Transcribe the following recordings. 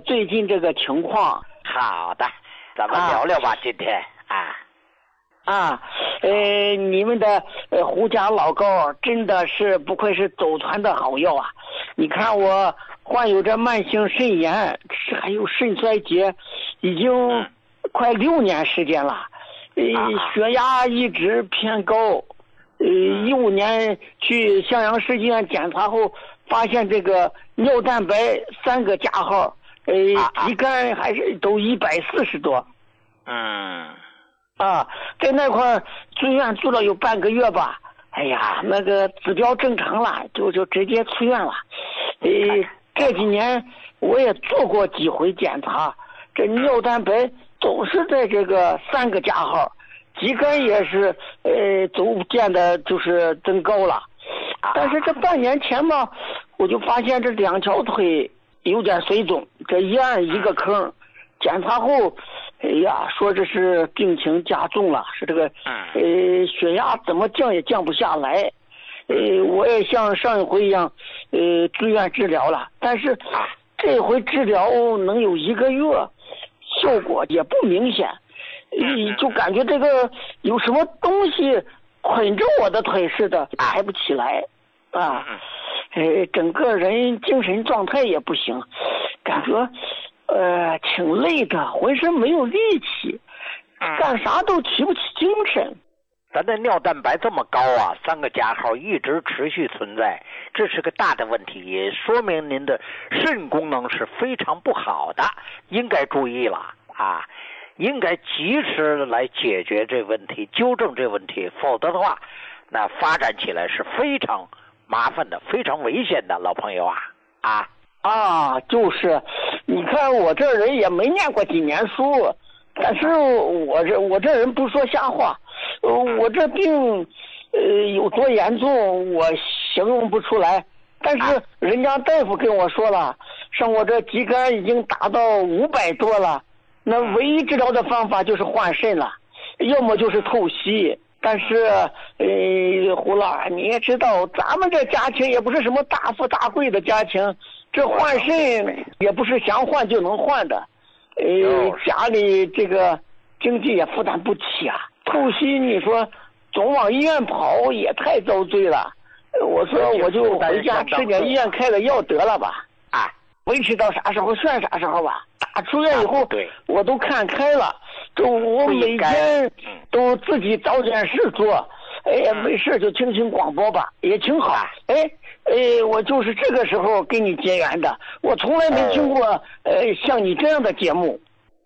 最近这个情况。 好的，咱们聊聊吧，今天你们的胡家老高真的是不愧是走团的好药啊！你看我患有着慢性肾炎，还有肾衰竭，已经快6年时间了。血压一直偏高。15年去襄阳市医院检查后，发现这个尿蛋白3个加号，乙肝还是都140多。在那块住院住了有半个月吧。哎呀，那个指标正常了，就直接出院了。这几年我也做过几回检查，这尿蛋白总是在这个3个加号。乙肝也是逐渐的就是增高了。但是这半年前嘛，我就发现这2条腿有点水肿，这一按一个坑。检查后，哎呀，说这是病情加重了，是这个血压怎么降也降不下来。我也像上一回一样住院治疗了，但是这回治疗能有1个月，效果也不明显。就感觉这个有什么东西捆着我的腿似的，抬不起来整个人精神状态也不行，感觉挺累的，浑身没有力气，干啥都提不起精神。 咱的尿蛋白这么高啊，3个加号一直持续存在，这是个大的问题，也说明您的肾功能是非常不好的，应该注意了应该及时来解决这问题，纠正这问题，否则的话那发展起来是非常麻烦的，非常危险的，老朋友就是你看我这人也没念过几年书，但是我这人不说瞎话，我这病有多严重我形容不出来，但是人家大夫跟我说了，像我这乙肝已经达到500多了，那唯一治疗的方法就是换肾了，要么就是透析。但是胡老你也知道，咱们这家庭也不是什么大富大贵的家庭，这换肾也不是想换就能换的，家里这个经济也负担不起啊。透析你说总往医院跑也太遭罪了，我说我就回家吃点医院开的药得了吧，维持到啥时候算啥时候吧。出院以后我都看开了，我每天都自己找点事做，没事就听听广播吧，也挺好。我就是这个时候跟你结缘的，我从来没听过像你这样的节目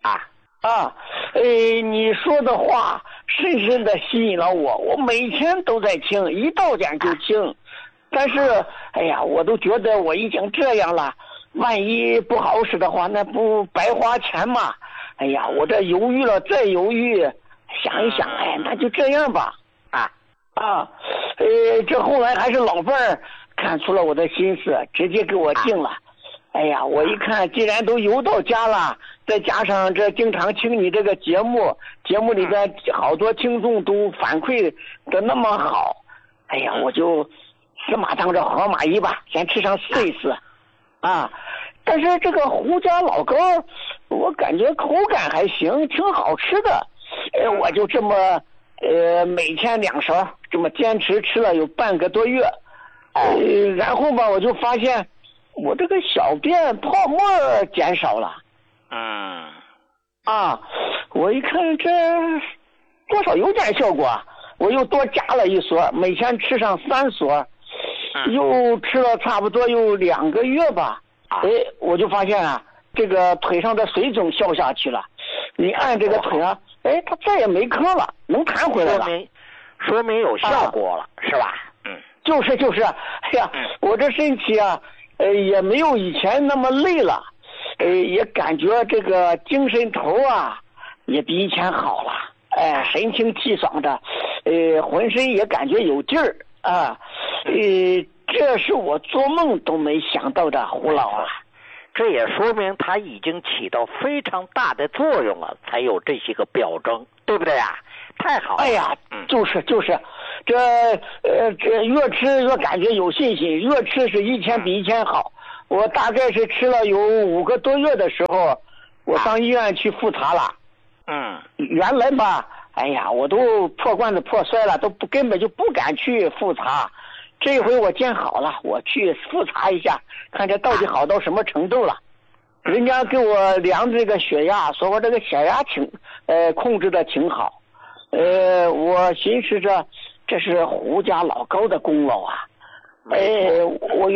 你说的话深深的吸引了我每天都在听，一到点就听。但是我都觉得我已经这样了，万一不好使的话那不白花钱吗？我这犹豫了再犹豫，想一想那就这样吧。这后来还是老伴儿看出了我的心思，直接给我定了。我一看既然都邮到家了，再加上这经常听你这个节目里边好多听众都反馈的那么好，我就死马当着活马医吧，先吃上试一试但是这个胡家老高我感觉口感还行，挺好吃的。我就这么每天2勺这么坚持吃了有半个多月。然后吧我就发现我这个小便泡沫减少了。我一看这多少有点效果，我又多加了1勺，每天吃上3勺，又吃了差不多有2个月吧。我就发现这个腿上的水肿消下去了，你按这个腿上它再也没坑了，能弹回来了， 说明有效果了，是吧？ 就是我这身体也没有以前那么累了，也感觉这个精神头也比以前好了，神清气爽的，浑身也感觉有劲儿这是我做梦都没想到的，胡老这也说明它已经起到非常大的作用了，才有这些个表征，对不对太好了。 就是这越吃越感觉有信心，越吃是一天比一天好。 我大概是吃了有5个多月的时候，我上医院去复查了。原来吧，哎呀，我都破罐子破摔了，根本就不敢去复查。这回我见好了，我去复查一下，看这到底好到什么程度了。人家给我量这个血压，说我这个血压控制的挺好。我寻思着这是胡家老高的功劳啊。我